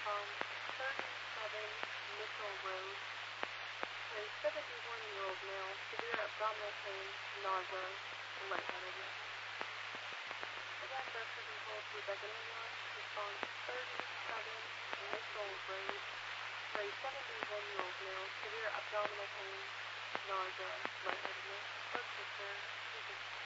on 37 Mitchell Road. A 71-year-old male, severe abdominal pain, nausea, lightheadedness. Again, birth has been told to Rebecca Ambulance, response 37 Mitchell Road. For a 71-year-old male, severe abdominal pain, nausea, lightheadedness. Birth sister,